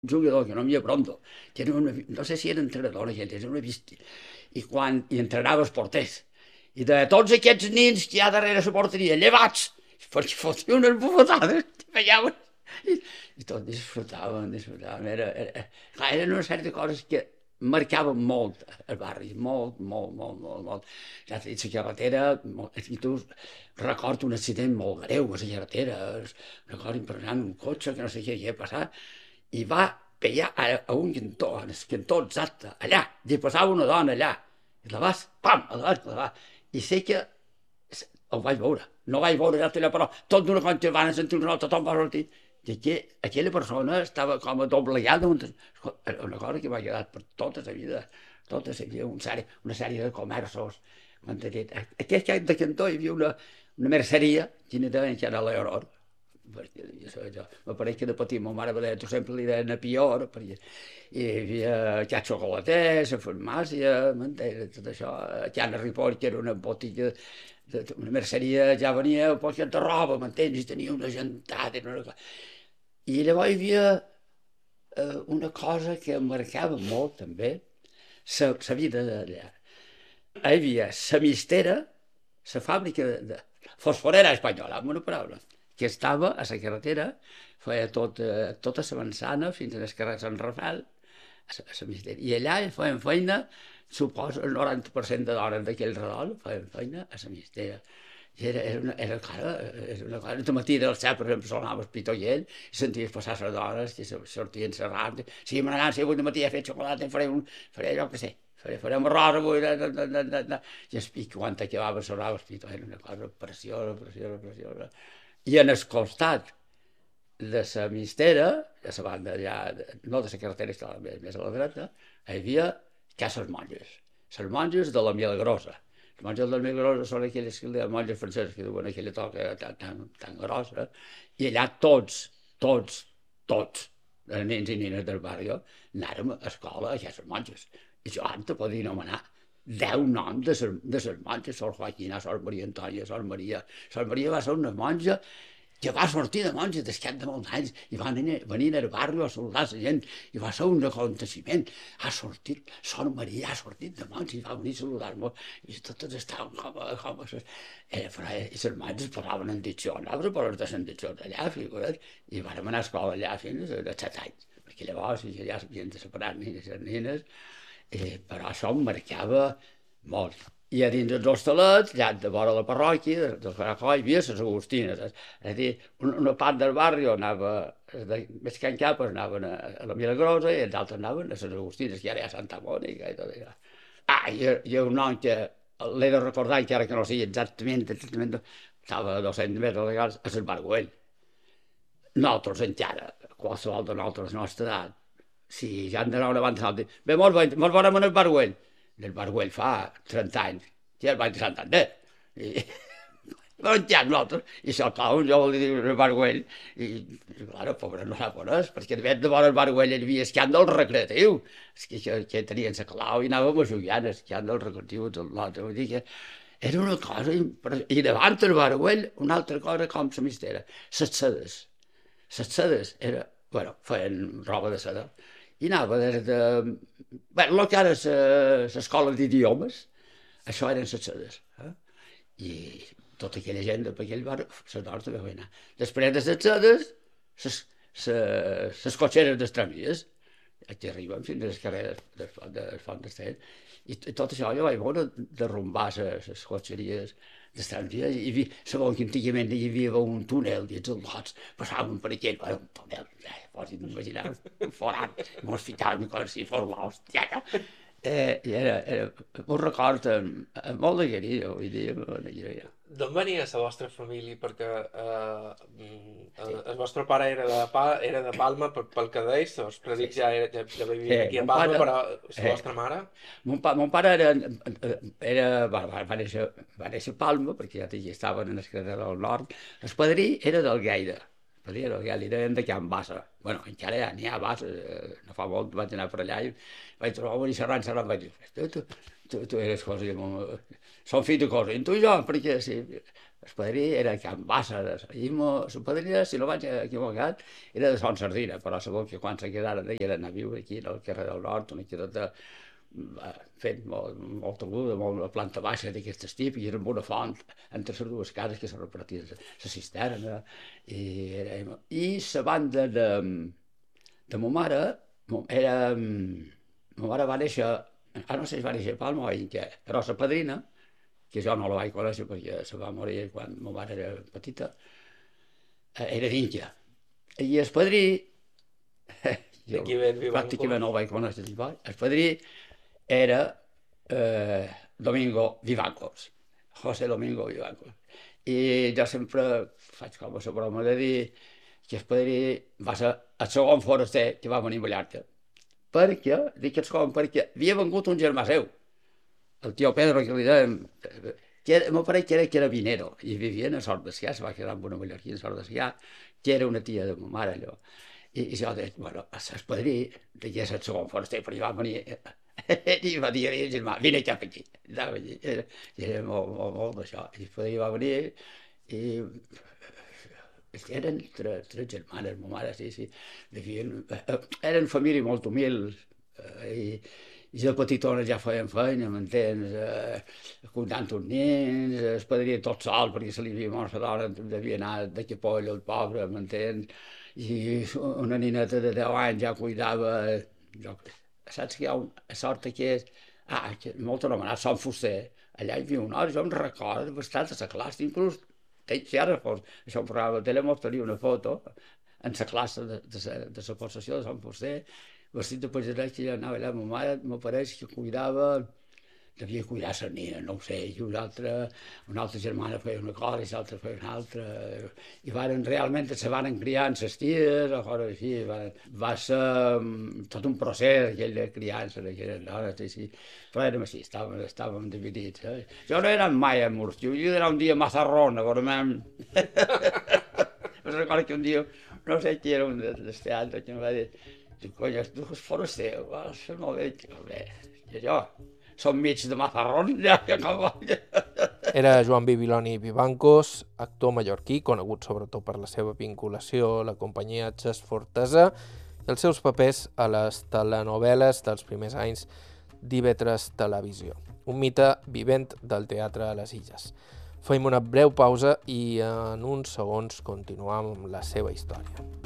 un jugador que no havia pronto, que era una, no sé si era entrenador aquell, era una bístia, i entrenava els porters. I de tots aquests nins que hi ha darrere la porteria, llevats, perquè fotia unes bufetades, que fellaven, i, i tots disfrutaven. Clar, eren una sèrie de coses que marcaven molt el barri, molt. Ja t'he dit, la carretera, i tu recordo un accident molt greu a la carretera, una cosa impressionant, un cotxe que no sé què hi ha passat, i va pegar a un cantó, en el cantó exacte, allà, i passava una dona allà, i la vas, pam, la va, i sé que el vaig veure, no vaig veure ja allà, però tot d'una conxa van a sentir un altre, tothom va sortir, i aquella persona estava com a doblegada, una cosa que m'ha quedat per tota la vida, una sèrie de comerços, aquest any de Cantó hi havia una merceria, quina deien que era l'Euror, perquè me pareix que de petit ma mare tu sempre li deien a Pior, perquè hi havia aquest xocolater, la farmàcia, m'entens, tot això, Can Ripoll, que era una botiga, una merceria, ja venia un poquet de roba, m'entens, i tenia una gentada, i llavors hi havia una cosa que em marcava molt, també, la vida d'allà. Hi havia la mistera, la fàbrica de fosforera espanyola, amb una paraula, que estava a la carretera, feia tota la manzana fins al carrer Sant Rafael, a la mistera. I allà feien feina, suposo, el 90% de dones d'aquell redol feien feina a la mistera. I era cosa, de matí del cel, per exemple, sonava el pitoiell i senties passar les dones que sortien serrant. Si m'anant, si avui de matí he fet xocolata, faré allò que sé, farem arròs avui, i el pic, quan acabava, sonava el pitoiell, era una cosa preciosa. I en el costat de la mistera, de la banda allà, no de la carretera, estava més a la dreta, hi havia cases monges, les monges de la Milagrosa. Els monges de la Milagrosa són aquelles monges franceses que duen aquella toca tan grossa, i allà tots, els nens i nines del barri, anàrem a escola a aquestes monges. I jo ara te podia anomenar 10 noms de les monges, Sor Joaquina, Sor Maria Antònia, Sor Maria. Sor Maria va ser una monja que va sortir de monja d'escat de molts anys i va venir al barri a saludar la gent i va ser un aconteciment. Ha sortit, Sor Maria ha sortit de monja i va venir a saludar-nos i totes estaven com i les monges parlaven en dicció, nosaltres parlàvem en dicció allà, figura't, i vam anar a escola allà fins als 7 anys, perquè llavors ja s'havien de separar nines i nines, però això em marcava molt. I a dins els hostalets, allà de vora la parròquia, del Caracol, hi havia les Agustines. És a dir, una part del barri anava, més que en capes, anaven a la Milagrosa i els altres anaven a les Agustines, que ara hi ha Santa Mònica i tot això. Hi ha un nom que l'he de recordar, encara que no sigui exactament, estava a 200 metres de vegades, és el Barguell. Nosaltres encara, qualsevol de nosaltres, nostra edat, si ja han d'anar una banda alta, bé, mos veurem en el Barguell. El Barguell fa 30 anys, ja el vaig de Santander. I, però ja nosaltres, i se'l cau, jo vol dir el Barguell, i clar, pobre no sap on és, perquè de vora el Barguell hi havia escàndol recreatiu, que tenien la clau i anàvem a jugar, escàndol recreatiu, tot l'altre, vull dir que era una cosa I davant el Barguell, una altra cosa com la mistera, les sedes. Les sedes bueno, feien roba de seda, i anava des de... Bé, el que ara és l'escola d'idiomes, això eren les sedes. I tota aquella gent per aquell barri, les dones també van anar. Després de les sedes, les cotxeres dels tramvies, que arriben fins al carrer del Font d'Estell, i tot això jo vaig veure derrumbar les cotxeries dels tramvies, segons que antigament hi havia un túnel i els lots passaven per aquell, un túnel, pots imaginar, un forat, mos ficaven com si fos l'hòstia, i era un record molt de carinyo, vull dir, D'on venia la vostra família? Perquè el vostre pare era de Palma pel que deies, els predits ja vivien aquí a Palma, però la vostra mare? Mon pare va néixer a Palma, perquè ja estaven en el carrer del nord. El padrí era del Gaire. El padrí era del Gaire, eren de Can Bassa. Bueno, encara ja n'hi ha Bassa, no fa molt vaig anar per allà i vaig trobar un xerrant, vaig dir, tu eres cosa, som fill de cosa, i tu i jo, perquè sí. El padrí era Can Bassa, i la padrina, si no vaig equivocat, era de Son Sardina, però segur que quan se quedaren eren a viure aquí, al carrer del Nord, una quedota fent molt aguda, molt planta baixa d'aquest tipus, i era amb una font entre les dues cases que se repartien la cisterna, i la banda de ma mare, era... Ma mare va néixer, no sé si va néixer a Palma o a Inca, però la padrina, que jo no la vaig conèixer perquè se va morir quan ma mare era petita, era d'Inca. I el padrí, jo pràcticament no el vaig conèixer, el padrí era Domingo Vivancos, José Domingo Vivancos. I jo sempre faig com a la broma de dir que el padrí va ser el segon foraster que va venir a Mallorca. Perquè, dic el segon, perquè havia vengut un germà seu, el tio Pedro, que li dèiem, m'ho pareix que era vinero, i vivia a Sort de Sió, se va quedar amb una mallorquina a Sort de Sió, que era una tia de ma mare, allò. I jo deia, bueno, el padrí, que és el segon foraster, però va venir, i va dir al germà, vine cap aquí, anava allí, i era molt d'això, i el padrí va venir, i eren tres germanes, ma mare, sí, vivien, eren família molt humil, i de petitona ja feien feina, m'entens, cuidant uns nens, es padria tot sol perquè se li havia mort la dona, devia anar de capoll al pobre, m'entens, i una nineta de 10 anys ja cuidava, saps que hi ha una sort que és, molt anomenat Sant Fuster, allà hi havia una hora, jo em recordo bastant a la classe, inclús, si ara fos això un programa de tele, mostraria una foto en la classe de la possessió de Sant Fuster, vestit de pajarès, que ja anava allà, ma mare m'apareix que cuidava, devia cuidar la nina, no ho sé, i una altra germana feia una cosa i l'altra feia una altra, i realment se van criar en les ties, o coses així, va ser tot un procés aquell de criança d'aquelles dones, però érem així, estàvem dividits. Jo no he anat mai a Murs, jo he d'anar un dia a Mazarrón, a veure-me'n... Recordo que un dia, no sé qui era un dels teatres, que em va dir, conya, tu és foraster, això no ho veig, i jo... Som mig de Mazarrón, ja que com... Era Joan Bibiloni Vivancos, actor mallorquí, conegut sobretot per la seva vinculació a la companyia Xas Fortesa i els seus papers a les telenovel·les dels primers anys d'IV3 Televisió. Un mite vivent del teatre a les Illes. Fem una breu pausa i en uns segons continuem amb la seva història.